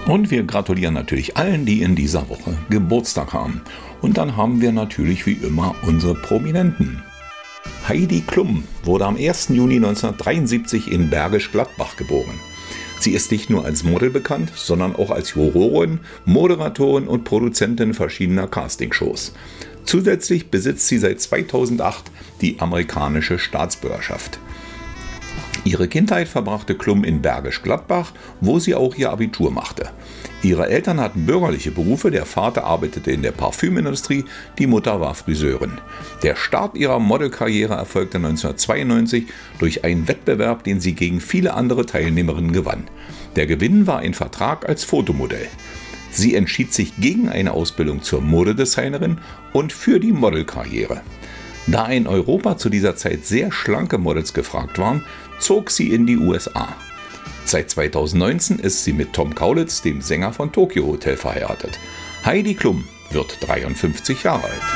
Und wir gratulieren natürlich allen, die in dieser Woche Geburtstag haben. Und dann haben wir natürlich wie immer unsere Prominenten. Heidi Klum wurde am 1. Juni 1973 in Bergisch Gladbach geboren. Sie ist nicht nur als Model bekannt, sondern auch als Jurorin, Moderatorin und Produzentin verschiedener Castingshows. Zusätzlich besitzt sie seit 2008 die amerikanische Staatsbürgerschaft. Ihre Kindheit verbrachte Klum in Bergisch Gladbach, wo sie auch ihr Abitur machte. Ihre Eltern hatten bürgerliche Berufe, der Vater arbeitete in der Parfümindustrie, die Mutter war Friseurin. Der Start ihrer Modelkarriere erfolgte 1992 durch einen Wettbewerb, den sie gegen viele andere Teilnehmerinnen gewann. Der Gewinn war ein Vertrag als Fotomodell. Sie entschied sich gegen eine Ausbildung zur Modedesignerin und für die Modelkarriere. Da in Europa zu dieser Zeit sehr schlanke Models gefragt waren, zog sie in die USA. Seit 2019 ist sie mit Tom Kaulitz, dem Sänger von Tokyo Hotel, verheiratet. Heidi Klum wird 53 Jahre alt.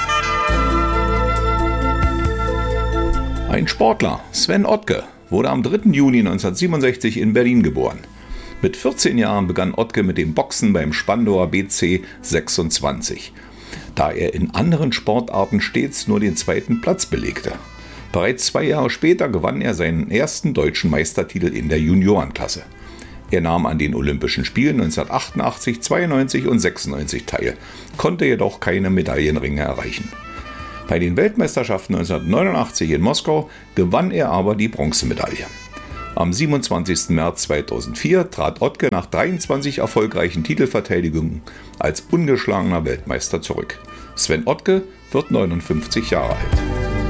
Ein Sportler, Sven Ottke, wurde am 3. Juni 1967 in Berlin geboren. Mit 14 Jahren begann Ottke mit dem Boxen beim Spandauer BC 26, da er in anderen Sportarten stets nur den 2. Platz belegte. Bereits 2 Jahre später gewann er seinen ersten deutschen Meistertitel in der Juniorenklasse. Er nahm an den Olympischen Spielen 1988, 92 und 96 teil, konnte jedoch keine Medaillenringe erreichen. Bei den Weltmeisterschaften 1989 in Moskau gewann er aber die Bronzemedaille. Am 27. März 2004 trat Ottke nach 23 erfolgreichen Titelverteidigungen als ungeschlagener Weltmeister zurück. Sven Ottke wird 59 Jahre alt.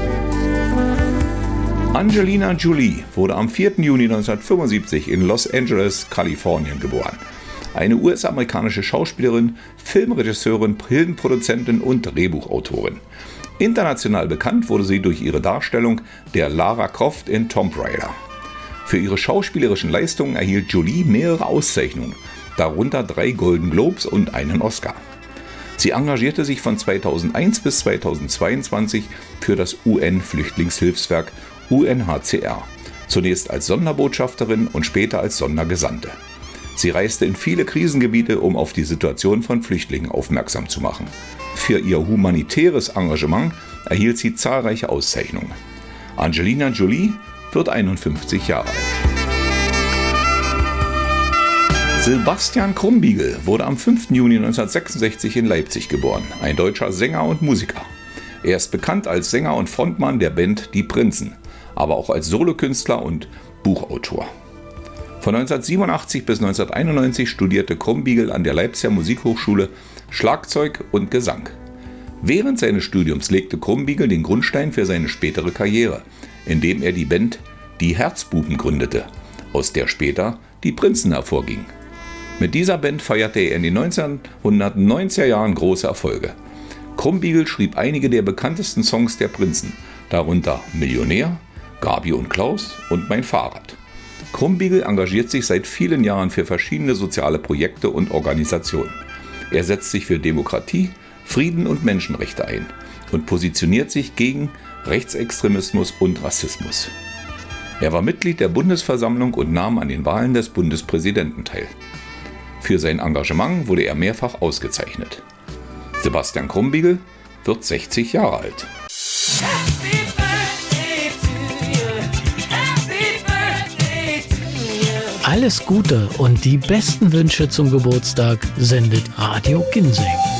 Angelina Jolie wurde am 4. Juni 1975 in Los Angeles, Kalifornien geboren. Eine US-amerikanische Schauspielerin, Filmregisseurin, Filmproduzentin und Drehbuchautorin. International bekannt wurde sie durch ihre Darstellung der Lara Croft in Tomb Raider. Für ihre schauspielerischen Leistungen erhielt Jolie mehrere Auszeichnungen, darunter 3 Golden Globes und einen Oscar. Sie engagierte sich von 2001 bis 2022 für das UN-Flüchtlingshilfswerk UNHCR, zunächst als Sonderbotschafterin und später als Sondergesandte. Sie reiste in viele Krisengebiete, um auf die Situation von Flüchtlingen aufmerksam zu machen. Für ihr humanitäres Engagement erhielt sie zahlreiche Auszeichnungen. Angelina Jolie wird 51 Jahre alt. Sebastian Krumbiegel wurde am 5. Juni 1966 in Leipzig geboren, ein deutscher Sänger und Musiker. Er ist bekannt als Sänger und Frontmann der Band Die Prinzen, aber auch als Solokünstler und Buchautor. Von 1987 bis 1991 studierte Krumbiegel an der Leipziger Musikhochschule Schlagzeug und Gesang. Während seines Studiums legte Krumbiegel den Grundstein für seine spätere Karriere, indem er die Band Die Herzbuben gründete, aus der später Die Prinzen hervorging. Mit dieser Band feierte er in den 1990er Jahren große Erfolge. Krumbiegel schrieb einige der bekanntesten Songs der Prinzen, darunter Millionär, Gabi und Klaus und Mein Fahrrad. Krumbiegel engagiert sich seit vielen Jahren für verschiedene soziale Projekte und Organisationen. Er setzt sich für Demokratie, Frieden und Menschenrechte ein und positioniert sich gegen Rechtsextremismus und Rassismus. Er war Mitglied der Bundesversammlung und nahm an den Wahlen des Bundespräsidenten teil. Für sein Engagement wurde er mehrfach ausgezeichnet. Sebastian Krumbiegel wird 60 Jahre alt. Alles Gute und die besten Wünsche zum Geburtstag sendet Radio Ginseng.